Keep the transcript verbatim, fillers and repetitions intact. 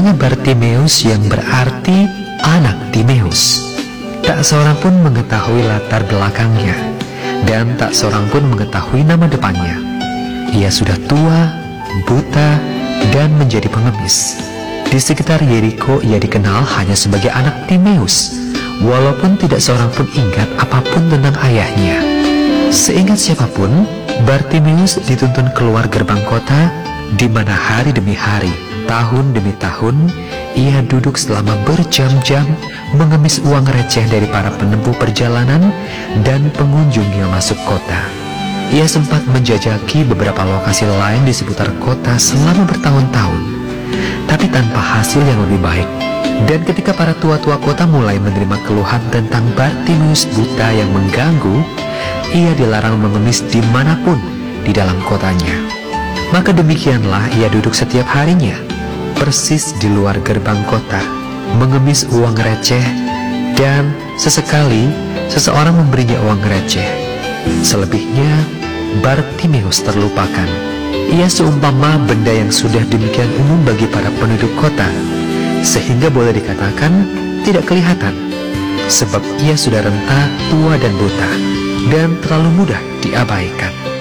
Namanya Bartimeus yang berarti anak Timeus. Tak seorang pun mengetahui latar belakangnya, dan tak seorang pun mengetahui nama depannya. Ia sudah tua, buta, dan menjadi pengemis. Di sekitar Yeriko ia dikenal hanya sebagai anak Timeus, walaupun tidak seorang pun ingat apapun tentang ayahnya. Seingat siapapun, Bartimeus dituntun keluar gerbang kota, di mana hari demi hari, tahun demi tahun, ia duduk selama berjam-jam mengemis uang receh dari para penempuh perjalanan dan pengunjung yang masuk kota. Ia sempat menjajaki beberapa lokasi lain di seputar kota selama bertahun-tahun, tapi tanpa hasil yang lebih baik. Dan ketika para tua-tua kota mulai menerima keluhan tentang Bartimeus buta yang mengganggu, ia dilarang mengemis dimanapun di dalam kotanya. Maka demikianlah ia duduk setiap harinya, persis di luar gerbang kota, mengemis uang receh, dan sesekali seseorang memberinya uang receh. Selebihnya, Bartimeus terlupakan. Ia seumpama benda yang sudah demikian umum bagi para penduduk kota, sehingga boleh dikatakan tidak kelihatan, sebab ia sudah renta, tua dan buta, dan terlalu mudah diabaikan.